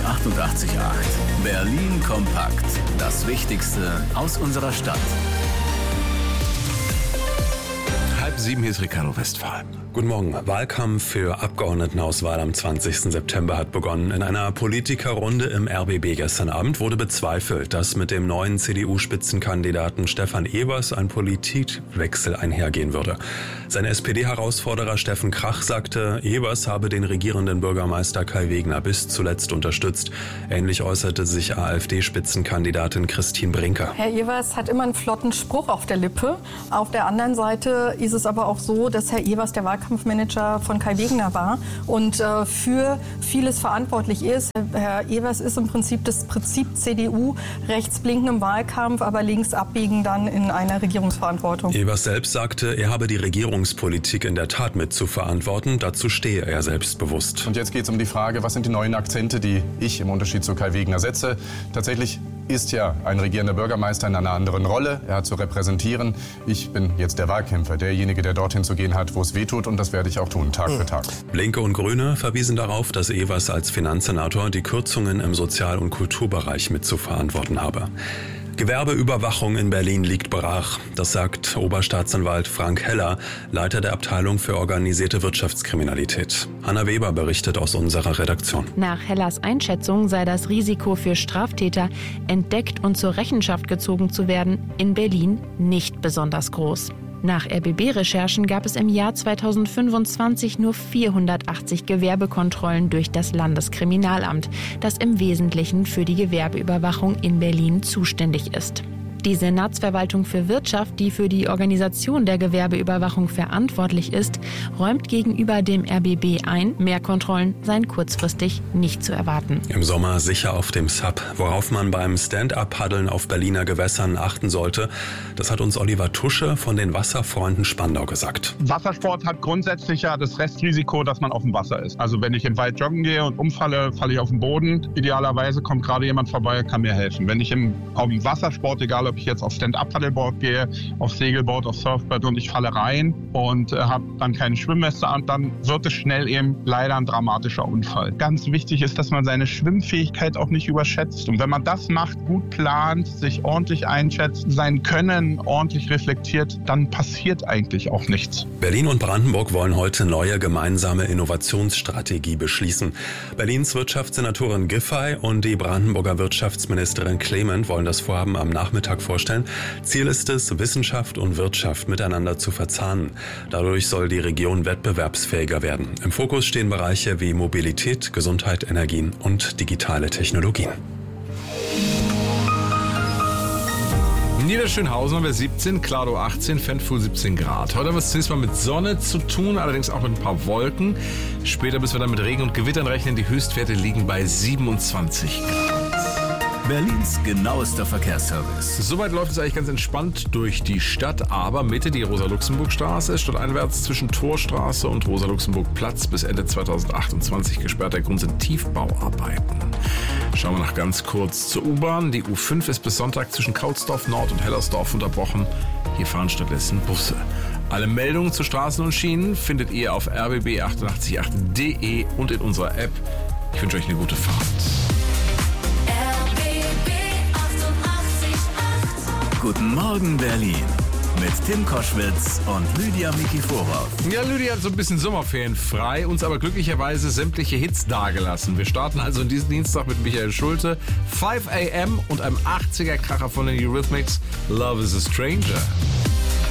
88,8. Berlin kompakt. Das Wichtigste aus unserer Stadt. 6:30, hier ist Ricardo Westphal. Guten Morgen. Wahlkampf für Abgeordnetenauswahl am 20. September hat begonnen. In einer Politikerrunde im RBB gestern Abend wurde bezweifelt, dass mit dem neuen CDU-Spitzenkandidaten Stefan Evers ein Politikwechsel einhergehen würde. Sein SPD-Herausforderer Steffen Krach sagte, Evers habe den regierenden Bürgermeister Kai Wegner bis zuletzt unterstützt. Ähnlich äußerte sich AfD-Spitzenkandidatin Christine Brinker. Herr Evers hat immer einen flotten Spruch auf der Lippe. Auf der anderen Seite ist es aber auch so, dass Herr Evers der Wahlkampfmanager von Kai Wegner war und für vieles verantwortlich ist. Herr Evers ist im Prinzip das Prinzip CDU, rechts blinken im Wahlkampf, aber links abbiegen dann in einer Regierungsverantwortung. Evers selbst sagte, er habe die Regierungspolitik in der Tat mit zu verantworten. Dazu stehe er selbstbewusst. Und jetzt geht es um die Frage, was sind die neuen Akzente, die ich im Unterschied zu Kai Wegner setze. Tatsächlich ist ja ein regierender Bürgermeister in einer anderen Rolle. Er hat zu repräsentieren. Ich bin jetzt der Wahlkämpfer, derjenige, der dorthin zu gehen hat, wo es wehtut. Und das werde ich auch tun, Tag für Tag. Linke und Grüne verwiesen darauf, dass Evers als Finanzsenator die Kürzungen im Sozial- und Kulturbereich mit zu verantworten habe. Gewerbeüberwachung in Berlin liegt brach. Das sagt Oberstaatsanwalt Frank Heller, Leiter der Abteilung für organisierte Wirtschaftskriminalität. Hanna Weber berichtet aus unserer Redaktion. Nach Hellers Einschätzung sei das Risiko für Straftäter, entdeckt und zur Rechenschaft gezogen zu werden, in Berlin nicht besonders groß. Nach RBB-Recherchen gab es im Jahr 2025 nur 480 Gewerbekontrollen durch das Landeskriminalamt, das im Wesentlichen für die Gewerbeüberwachung in Berlin zuständig ist. Die Senatsverwaltung für Wirtschaft, die für die Organisation der Gewerbeüberwachung verantwortlich ist, räumt gegenüber dem RBB ein, mehr Kontrollen seien kurzfristig nicht zu erwarten. Im Sommer sicher auf dem Sub. Worauf man beim Stand-up-Paddeln auf Berliner Gewässern achten sollte, das hat uns Oliver Tusche von den Wasserfreunden Spandau gesagt. Wassersport hat grundsätzlich ja das Restrisiko, dass man auf dem Wasser ist. Also wenn ich im Wald joggen gehe und umfalle, falle ich auf den Boden. Idealerweise kommt gerade jemand vorbei und kann mir helfen. Wenn ich im Wassersport, egal ob ich jetzt auf Stand-up-Paddleboard gehe, auf Segelboard, auf Surfboard und ich falle rein und habe dann keine Schwimmweste an, dann wird es schnell eben leider ein dramatischer Unfall. Ganz wichtig ist, dass man seine Schwimmfähigkeit auch nicht überschätzt. Und wenn man das macht, gut plant, sich ordentlich einschätzt, sein Können ordentlich reflektiert, dann passiert eigentlich auch nichts. Berlin und Brandenburg wollen heute neue gemeinsame Innovationsstrategie beschließen. Berlins Wirtschaftssenatorin Giffey und die Brandenburger Wirtschaftsministerin Clement wollen das Vorhaben am Nachmittag vorstellen. Ziel ist es, Wissenschaft und Wirtschaft miteinander zu verzahnen. Dadurch soll die Region wettbewerbsfähiger werden. Im Fokus stehen Bereiche wie Mobilität, Gesundheit, Energien und digitale Technologien. Niederschönhausen haben wir 17, Klado 18, Fenfuhl 17 Grad. Heute haben wir es zunächst mal mit Sonne zu tun, allerdings auch mit ein paar Wolken. Später müssen wir dann mit Regen und Gewittern rechnen. Die Höchstwerte liegen bei 27 Grad. Berlins genauester Verkehrsservice. Soweit läuft es eigentlich ganz entspannt durch die Stadt, aber Mitte die Rosa-Luxemburg-Straße, stadteinwärts zwischen Torstraße und Rosa-Luxemburg-Platz bis Ende 2028 gesperrt. Der Grund sind Tiefbauarbeiten. Schauen wir noch ganz kurz zur U-Bahn. Die U5 ist bis Sonntag zwischen Kautsdorf Nord und Hellersdorf unterbrochen. Hier fahren stattdessen Busse. Alle Meldungen zu Straßen und Schienen findet ihr auf rbb888.de und in unserer App. Ich wünsche euch eine gute Fahrt. Guten Morgen Berlin mit Tim Koschwitz und Lydia Mikiforov. Ja, Lydia hat so ein bisschen Sommerferien frei, uns aber glücklicherweise sämtliche Hits dagelassen. Wir starten also in diesem Dienstag mit Michael Schulte, 5 AM und einem 80er-Kracher von den Eurythmics, Love is a Stranger.